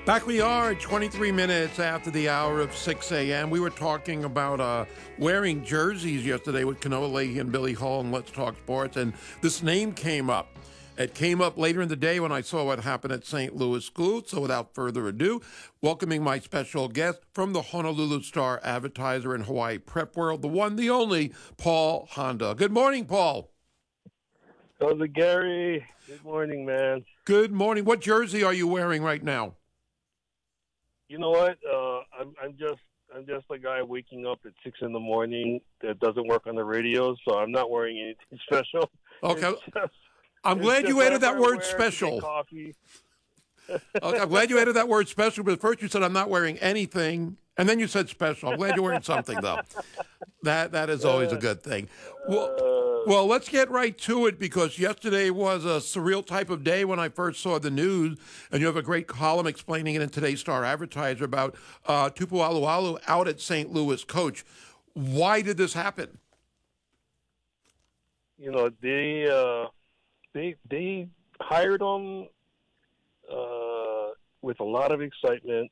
Back we are, 23 minutes after the hour of 6 a.m. We were talking about wearing jerseys yesterday with Kanoa Leahy and Billy Hall and Let's Talk Sports, and this name came up. It came up later in the day when I saw what happened at St. Louis School. So without further ado, welcoming my special guest from the Honolulu Star Advertiser and Hawaii Prep World, the one, the only, Paul Honda. Good morning, Paul. How's it, Gary? Good morning, man. Good morning. What jersey are you wearing right now? You know what? I'm just a guy waking up at 6 a.m. that doesn't work on the radio, so I'm not wearing anything special. Okay. I'm glad you added that word special. Coffee. Okay, I'm glad you added that word special, but first you said I'm not wearing anything, and then you said special. I'm glad you're wearing something, though. That is always a good thing. Well, let's get right to it, because yesterday was a surreal type of day when I first saw the news, and you have a great column explaining it in today's Star Advertiser about Tupu Alualu out at St. Louis coach. Why did this happen? You know, they hired him with a lot of excitement,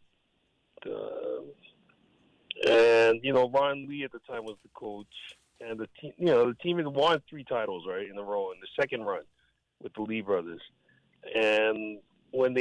and you know, Ron Lee at the time was the coach. And the team, you know, the team had won 3 titles, right, in a row in the second run with the Lee brothers. And when they